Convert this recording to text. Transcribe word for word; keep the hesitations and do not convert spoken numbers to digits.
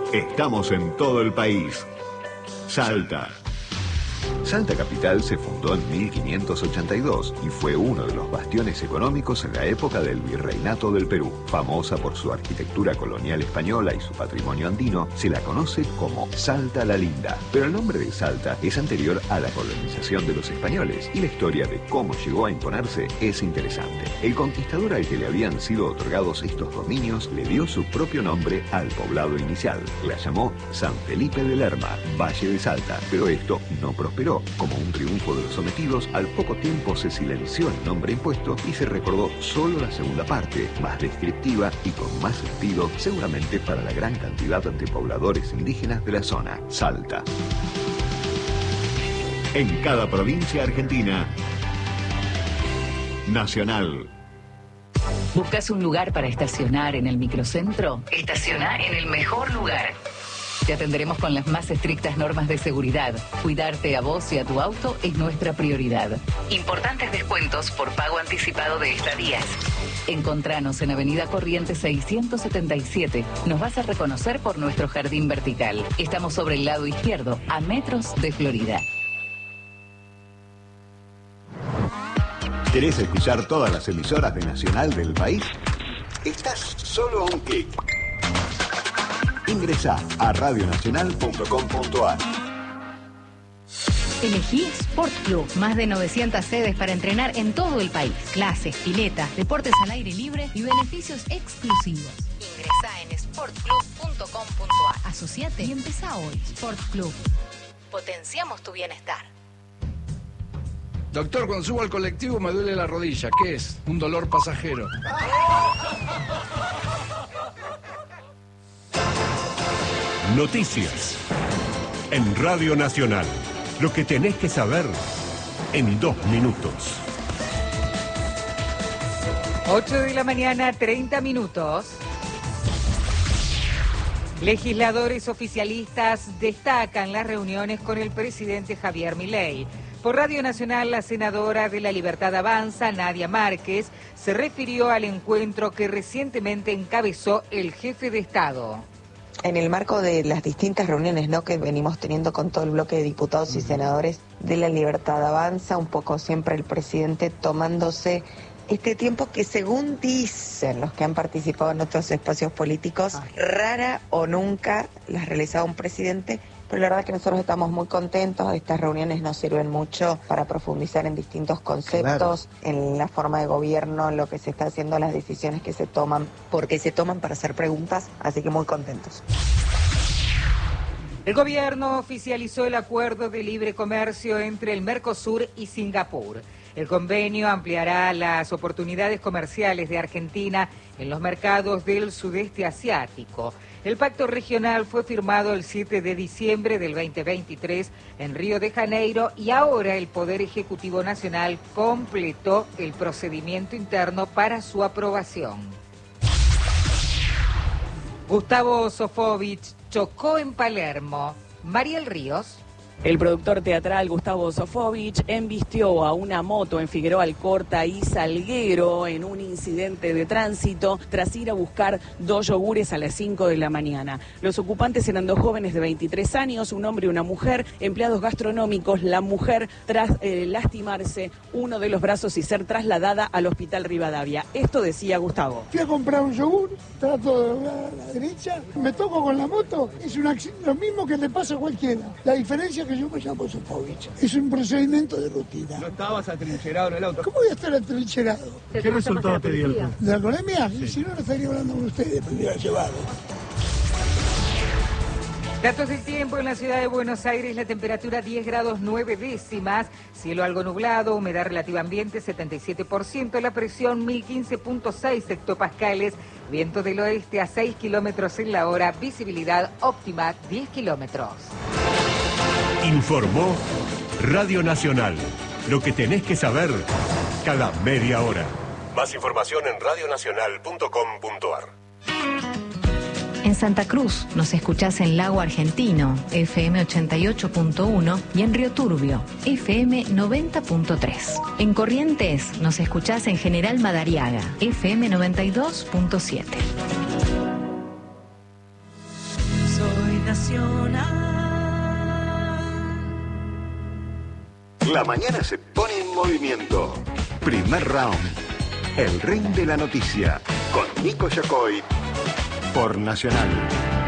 Estamos en todo el país. Salta. Salta Capital se fundó en mil quinientos ochenta y dos y fue uno de los bastiones económicos en la época del Virreinato del Perú. Famosa por su arquitectura colonial española y su patrimonio andino, se la conoce como Salta la Linda. Pero el nombre de Salta es anterior a la colonización de los españoles y la historia de cómo llegó a imponerse es interesante. El conquistador al que le habían sido otorgados estos dominios le dio su propio nombre al poblado inicial. La llamó San Felipe de Lerma, Valle de Salta, pero esto no prosperó. Como un triunfo de los sometidos, al poco tiempo se silenció el nombre impuesto y se recordó solo la segunda parte, más descriptiva y con más sentido, seguramente para la gran cantidad de pobladores indígenas de la zona, Salta. En cada provincia argentina, Nacional. ¿Buscas un lugar para estacionar en el microcentro? Estaciona en el mejor lugar. Te atenderemos con las más estrictas normas de seguridad. Cuidarte a vos y a tu auto es nuestra prioridad. Importantes descuentos por pago anticipado de estadías. Encontranos en Avenida Corrientes seiscientos setenta y siete. Nos vas a reconocer por nuestro jardín vertical. Estamos sobre el lado izquierdo, a metros de Florida. ¿Querés escuchar todas las emisoras de Nacional del país? Estás solo a un clic. Ingresá a radio nacional punto com punto a r. Elegí Sport Club. Más de novecientas sedes para entrenar en todo el país. Clases, piletas, deportes al aire libre y beneficios exclusivos. Ingresá en sport club punto com punto a r. Asociate y empezá hoy. Sport Club. Potenciamos tu bienestar. Doctor, cuando subo al colectivo me duele la rodilla. ¿Qué es? Un dolor pasajero. Noticias en Radio Nacional. Lo que tenés que saber en dos minutos. ocho de la mañana, treinta minutos. Legisladores oficialistas destacan las reuniones con el presidente Javier Milei. Por Radio Nacional, la senadora de La Libertad Avanza, Nadia Márquez, se refirió al encuentro que recientemente encabezó el jefe de Estado. En el marco de las distintas reuniones, ¿no?, que venimos teniendo con todo el bloque de diputados y senadores de La Libertad Avanza, un poco siempre el presidente tomándose este tiempo que, según dicen los que han participado en otros espacios políticos, rara o nunca las realizaba un presidente. Pero la verdad que nosotros estamos muy contentos. Estas reuniones nos sirven mucho para profundizar en distintos conceptos, claro, en la forma de gobierno, en lo que se está haciendo, las decisiones que se toman, porque se toman para hacer preguntas, así que muy contentos. El gobierno oficializó el acuerdo de libre comercio entre el Mercosur y Singapur. El convenio ampliará las oportunidades comerciales de Argentina en los mercados del sudeste asiático. El pacto regional fue firmado el siete de diciembre del veinte veintitrés en Río de Janeiro y ahora el Poder Ejecutivo Nacional completó el procedimiento interno para su aprobación. Gustavo Sofovich chocó en Palermo. Mariel Ríos. El productor teatral Gustavo Sofovich embistió a una moto en Figueroa Alcorta y Salguero en un incidente de tránsito tras ir a buscar dos yogures a las cinco de la mañana. Los ocupantes eran dos jóvenes de veintitrés años, un hombre y una mujer, empleados gastronómicos. La mujer, tras eh, lastimarse uno de los brazos y ser trasladada al hospital Rivadavia. Esto decía Gustavo. Fui a comprar un yogur, trato de doblar a la derecha, me toco con la moto, es un accidente, lo mismo que le pasa a cualquiera. La diferencia es que yo me llamo Sofovich. Es un procedimiento de rutina. ¿No estabas atrincherado en el auto? ¿Cómo voy a estar atrincherado? ¿Qué resultado te dio? ¿De la alcoholemia? Sí. Si no, no estaría hablando con ustedes, me hubiera llevado. Datos del tiempo en la ciudad de Buenos Aires, la temperatura diez grados nueve décimas, cielo algo nublado, humedad relativa ambiente setenta y siete por ciento, la presión mil quince punto seis hectopascales, viento del oeste a seis kilómetros en la hora, visibilidad óptima diez kilómetros. Informó Radio Nacional. Lo que tenés que saber cada media hora. Más información en radio nacional punto com punto a r. En Santa Cruz nos escuchás en Lago Argentino, F M ochenta y ocho punto uno, y en Río Turbio, F M noventa punto tres. En Corrientes nos escuchás en General Madariaga, F M noventa y dos punto siete. Soy Nacional. La mañana se pone en movimiento. Primer round. El ring de la noticia. Con Nico Yacoy. Por Nacional.